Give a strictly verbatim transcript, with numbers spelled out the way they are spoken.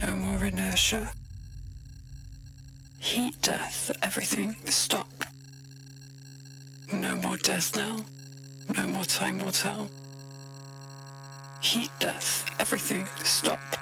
no more inertia. Heat death, everything stop. No more death now, no more time will tell. Heat death, everything stop.